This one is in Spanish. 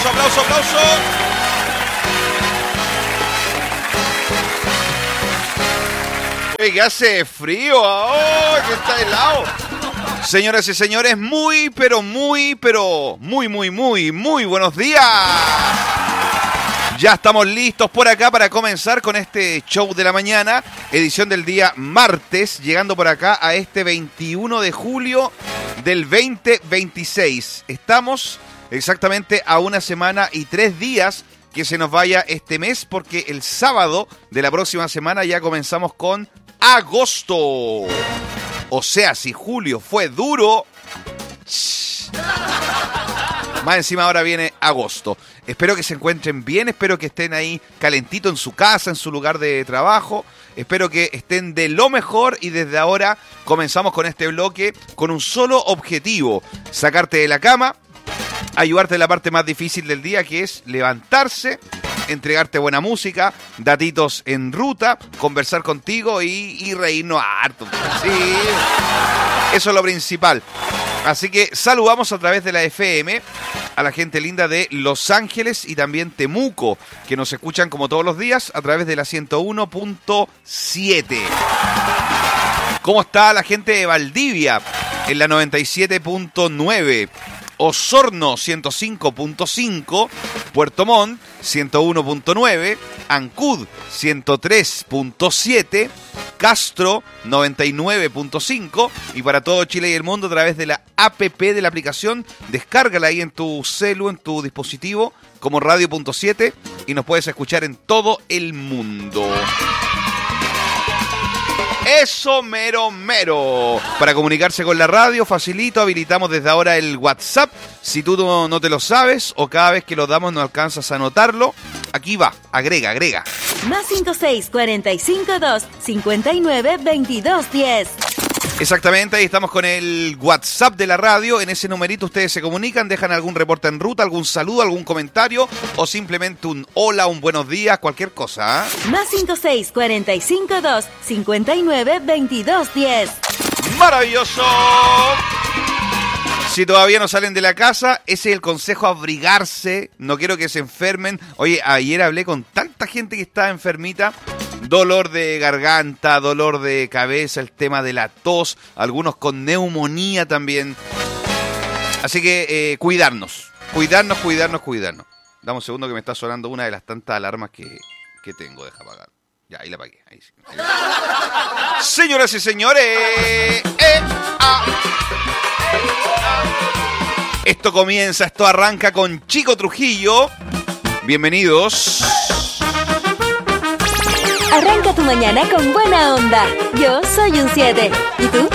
aplauso, aplauso, aplauso. Oye, que hace frío. ¡Oh, que está helado! Señoras y señores, muy buenos días. Ya estamos listos por acá para comenzar con este show de la mañana, edición del día martes, llegando por acá a este 21 de julio del 2026. Estamos exactamente a una semana y 3 días que se nos vaya este mes, porque el sábado de la próxima semana ya comenzamos con agosto. O sea, si julio fue duro, más encima ahora viene agosto. Espero que se encuentren bien, espero que estén ahí calentito en su casa, en su lugar de trabajo. Espero que estén de lo mejor y desde ahora comenzamos con este bloque con un solo objetivo: sacarte de la cama, ayudarte en la parte más difícil del día, que es levantarse, entregarte buena música, datitos en ruta, conversar contigo y reírnos harto. Sí, eso es lo principal. Así que saludamos a través de la FM a la gente linda de Los Ángeles y también Temuco, que nos escuchan como todos los días a través de la 101.7. ¿Cómo está la gente de Valdivia en la 97.9? Osorno 105.5, Puerto Montt 101.9, Ancud 103.7, Castro 99.5 y para todo Chile y el mundo a través de la APP de la aplicación. Descárgala ahí en tu celu, en tu dispositivo como Radio.7 y nos puedes escuchar en todo el mundo. Eso mero mero. Para comunicarse con la radio, facilito, habilitamos desde ahora el WhatsApp. Si tú no te lo sabes o cada vez que lo damos no alcanzas a anotarlo, aquí va, agrega. Más 56452592210. Exactamente, ahí estamos con el WhatsApp de la radio. En ese numerito ustedes se comunican, dejan algún reporte en ruta, algún saludo, algún comentario o simplemente un hola, un buenos días, cualquier cosa. Más 56452592210. ¡Maravilloso! Si todavía no salen de la casa, ese es el consejo: abrigarse. No quiero que se enfermen. Oye, ayer hablé con tanta gente que estaba enfermita. Dolor de garganta, dolor de cabeza, el tema de la tos, algunos con neumonía también. Así que cuidarnos. Dame un segundo que me está sonando una de las tantas alarmas que tengo. Deja apagar. Ya, ahí la apagué. Ahí sí. Señoras y señores, esto comienza, esto arranca con Chico Trujillo. Bienvenidos. Arranca tu mañana con buena onda. Yo soy un 7. ¿Y tú?